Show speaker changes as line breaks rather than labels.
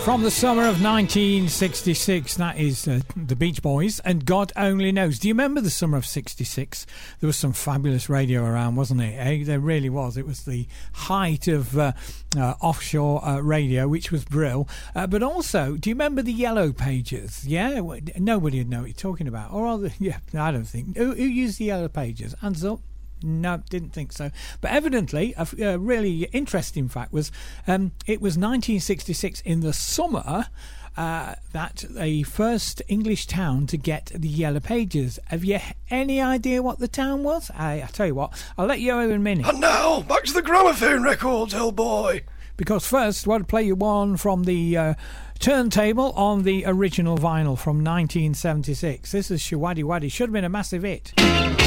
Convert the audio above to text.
From the summer of 1966, that is the Beach Boys and God Only Knows. Do you remember the summer of 66? There was some fabulous radio around, wasn't it? Eh? There really was. It was the height of offshore radio, which was brill. But also, do you remember the Yellow Pages? Yeah? Nobody would know what you're talking about. Yeah, I don't think. Who used the Yellow Pages? Hands up. No, didn't think so. But evidently, a really interesting fact was it was 1966 in the summer that the first English town to get the Yellow Pages. Have you any idea what the town was? I tell you what, I'll let you know in a minute.
And now, back to the gramophone records, old boy.
Because first, I'll play you one from the turntable on the original vinyl from 1976. This is Shawaddy Waddy. Should have been a massive hit.